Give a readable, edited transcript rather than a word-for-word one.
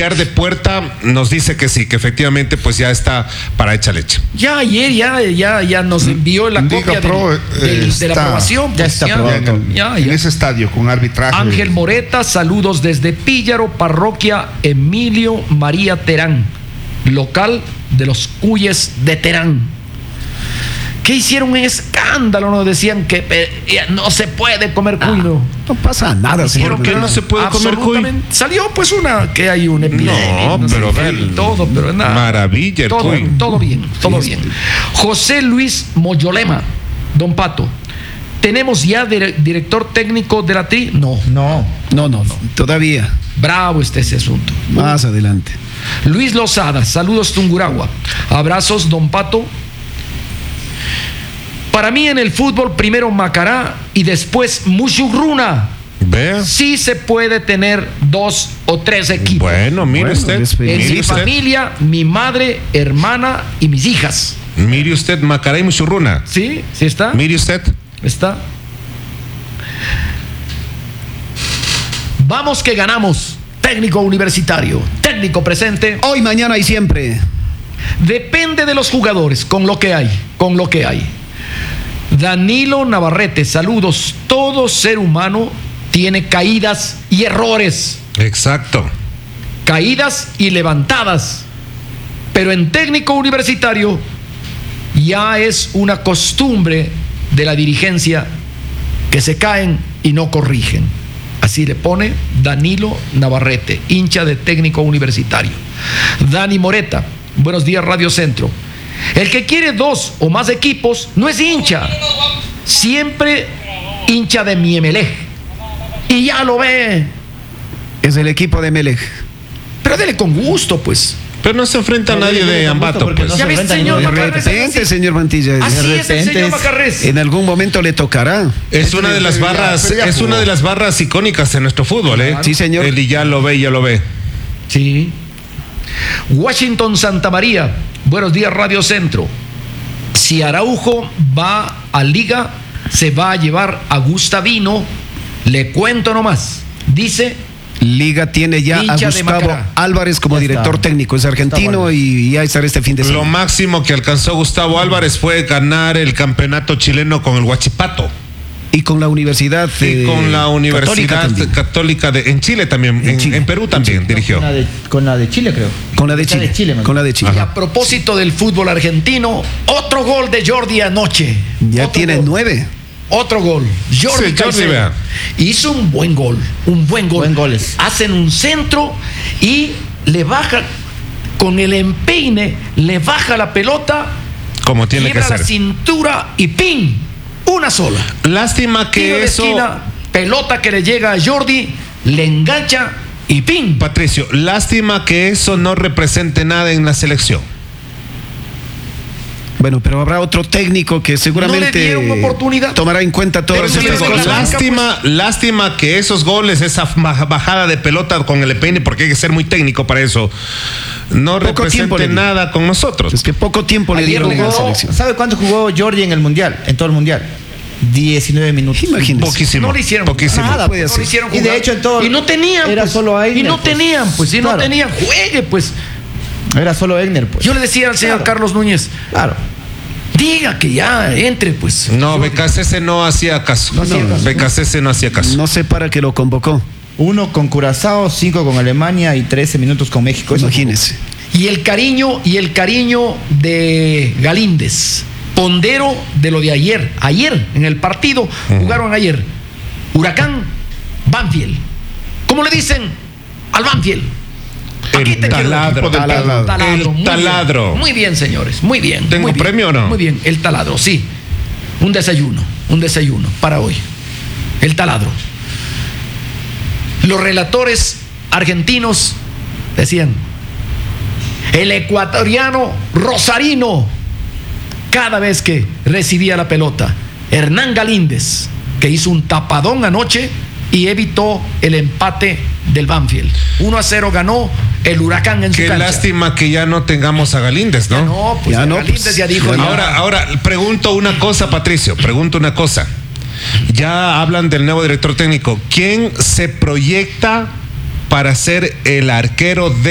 cambiar de puerta, nos dice que sí, que efectivamente pues ya está para hecha leche. Ya ayer ya nos envió la copia de la aprobación. Ya está aprobado. En ese estadio con arbitraje. Ángel Moreta, saludos desde Píllaro, parroquia Emilio María Terán, local de los Cuyes de Terán. ¿Qué hicieron? Un escándalo, nos decían que no se puede comer cuy. No pasa nada, señor. ¿Por qué no se puede comer cuy? Salió pues que hay una epidemia. No, pero todo, pero nada. Maravilla el cuy. Todo bien. José Luis Moyolema, don Pato. ¿Tenemos ya director técnico de la TRI? No, todavía. Bravo ese asunto. Más adelante. Luis Lozada, saludos Tungurahua. Abrazos, don Pato. Para mí en el fútbol primero Macará y después Musurruna. Vea. Sí se puede tener 2 o 3 equipos. Bueno, mire usted. En mi familia, mi madre, hermana y mis hijas. Mire usted, Macará y Musurruna. ¿Sí? ¿Sí está? Mire usted. ¿Está? Vamos que ganamos. Técnico universitario. Técnico presente. Hoy, mañana y siempre. Depende de los jugadores, con lo que hay. Danilo Navarrete, saludos. Todo ser humano tiene caídas y errores. Exacto. Caídas y levantadas. Pero en técnico universitario ya es una costumbre de la dirigencia que se caen y no corrigen. Así le pone Danilo Navarrete, hincha de técnico universitario. Dani Moreta, buenos días Radio Centro. El que quiere 2 o más equipos no es hincha, siempre hincha de mi Emelec. Y ya lo ve. Es el equipo de Emelec. Pero dele con gusto, pues. Pero no se enfrenta a nadie de Ambato, pues. Ya ves, señor De Macarrés. repente, señor Mantilla. Así es el señor Macarrés. En algún momento le tocará. Es una de las barras icónicas en nuestro fútbol, ¿eh? Sí, señor. Él ya lo ve. Sí. Washington Santa María, buenos días Radio Centro. Si Araujo va a Liga, se va a llevar a Gustavino. Le cuento nomás. Dice: Liga tiene ya a Gustavo Álvarez como director técnico. Es argentino y ya estará este fin de semana. Lo máximo que alcanzó Gustavo Álvarez fue ganar el campeonato chileno con el Huachipato. Y con la Universidad Católica en Chile también, en Perú también dirigió. Con la de Chile, creo. Con la de Chile. Y a propósito del fútbol argentino, otro gol de Jordi anoche. Ya tiene 9. Otro gol. Jordi Caicedo hizo un buen gol. Buen goles. Hacen un centro y le baja con el empeine, le baja la pelota, como tiene que ser, la cintura y ¡pin! Una sola. Lástima que tiro de esquina, pelota que le llega a Jordi, le engancha y ¡pin! Patricio, lástima que eso no represente nada en la selección. Bueno, pero habrá otro técnico que seguramente no le dieron oportunidad. Tomará en cuenta todas estas cosas. Lástima que esos goles, esa bajada de pelota con el empeine, porque hay que ser muy técnico para eso, no represente nada con nosotros. Es que poco tiempo le dieron a la selección. ¿Sabe cuánto jugó Jordi en el Mundial? En todo el Mundial. 19 minutos. Imagínese. Poquísimo. No le hicieron poquísimo. Nada, puede hacer. No le hicieron jugar. Y de hecho en todo. Y no tenían. Era solo Egner. Y no tenían, pues. Claro. No tenían. Juegue, pues. Era solo Egner, pues. Yo le decía al señor Carlos Núñez. Claro. Diga que ya entre, pues. No, BKCS no hacía caso. BKCS no hacía caso. No sé para qué lo convocó. 1 con Curazao, 5 con Alemania y 13 minutos con México. Imagínese. Y el cariño de Galíndez. Pondero de lo de ayer. Ayer, en el partido, jugaron ayer. Huracán, Banfield. ¿Cómo le dicen al Banfield? El taladro. Muy bien, señores. Muy bien. ¿Tengo muy bien, premio o no? Muy bien. El taladro, sí. Un desayuno para hoy. El taladro. Los relatores argentinos decían: el ecuatoriano Rosarino, cada vez que recibía la pelota, Hernán Galíndez, que hizo un tapadón anoche y evitó el empate del Banfield. 1-0 ganó el Huracán en su cancha. Qué lástima que ya no tengamos a Galíndez, ¿no? Ya no, pues ya Galíndez pues, ya dijo. Ahora, pregunto una cosa, Patricio, Ya hablan del nuevo director técnico. ¿Quién se proyecta para ser el arquero de